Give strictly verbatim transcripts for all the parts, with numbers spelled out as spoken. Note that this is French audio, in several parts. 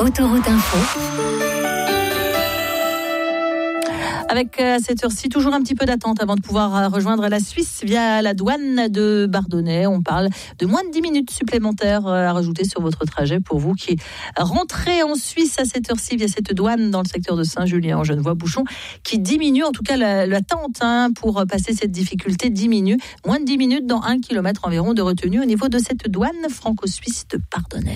Autoroute Info. Avec à cette heure-ci, toujours un petit peu d'attente avant de pouvoir rejoindre la Suisse via la douane de Bardonnay. On parle de moins de dix minutes supplémentaires à rajouter sur votre trajet pour vous qui rentrez en Suisse à cette heure-ci via cette douane dans le secteur de Saint-Julien en Genevois-Bouchon qui diminue, en tout cas l'attente hein, pour passer cette difficulté diminue. Moins de dix minutes dans un kilomètre environ de retenue au niveau de cette douane franco-suisse de Bardonnay.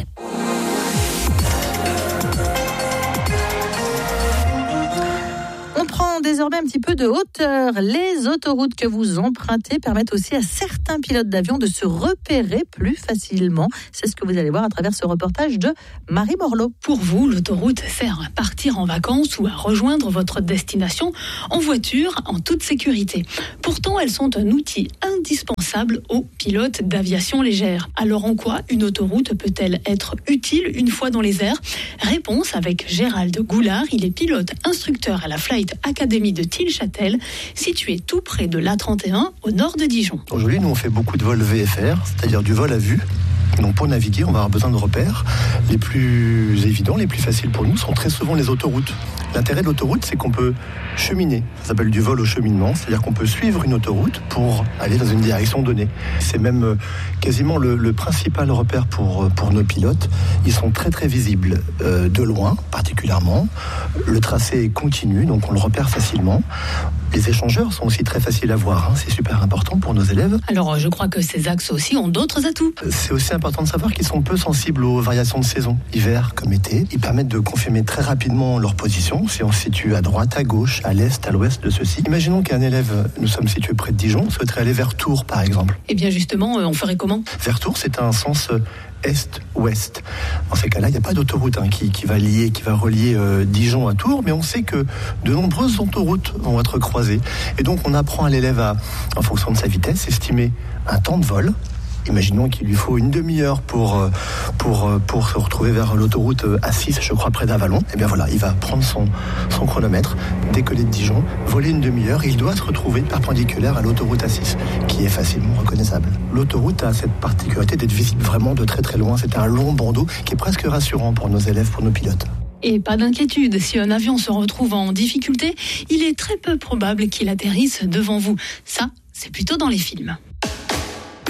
On prend désormais un petit peu de hauteur. Les autoroutes que vous empruntez permettent aussi à certains pilotes d'avion de se repérer plus facilement. C'est ce que vous allez voir à travers ce reportage de Marie Morlot. Pour vous, l'autoroute sert à partir en vacances ou à rejoindre votre destination en voiture en toute sécurité. Pourtant, elles sont un outil indispensable aux pilotes d'aviation légère. Alors en quoi une autoroute peut-elle être utile une fois dans les airs ? Réponse avec Gérald Goulard. Il est pilote instructeur à la Flight Academy de Tilchâtel, située tout près de l'A trente et un au nord de Dijon. Aujourd'hui, nous on fait beaucoup de vols V F R, c'est-à-dire du vol à vue. Donc pour naviguer, on va avoir besoin de repères. Les plus évidents, les plus faciles pour nous sont très souvent les autoroutes. L'intérêt de l'autoroute, c'est qu'on peut cheminer. Ça s'appelle du vol au cheminement, c'est-à-dire qu'on peut suivre une autoroute pour aller dans une direction donnée. C'est même quasiment le, le principal repère pour, pour nos pilotes. Ils sont très très visibles euh, de loin, particulièrement. Le tracé est continu, donc on le repère facilement. Les échangeurs sont aussi très faciles à voir, hein. C'est super important pour nos élèves. Alors je crois que ces axes aussi ont d'autres atouts. C'est aussi important de savoir qu'ils sont peu sensibles aux variations de saison, hiver comme été. Ils permettent de confirmer très rapidement leur position, si on se situe à droite, à gauche, à l'est, à l'ouest de ceux-ci. Imaginons qu'un élève, nous sommes situés près de Dijon, souhaiterait aller vers Tours par exemple. Eh bien justement, on ferait comment ? Vers Tours, c'est un sens est-ouest. Dans ces cas-là, il n'y a pas d'autoroute hein, qui, qui va lier, qui va relier euh, Dijon à Tours, mais on sait que de nombreuses autoroutes vont être croisées. Et donc, on apprend à l'élève à, en fonction de sa vitesse, estimer un temps de vol. Imaginons qu'il lui faut une demi-heure pour, pour, pour se retrouver vers l'autoroute A six, je crois, près d'Avalon. Et bien voilà, il va prendre son, son chronomètre, décoller de Dijon, voler une demi-heure, et il doit se retrouver perpendiculaire à l'autoroute A six, qui est facilement reconnaissable. L'autoroute a cette particularité d'être visible vraiment de très très loin. C'est un long bandeau qui est presque rassurant pour nos élèves, pour nos pilotes. Et pas d'inquiétude, si un avion se retrouve en difficulté, il est très peu probable qu'il atterrisse devant vous. Ça, c'est plutôt dans les films.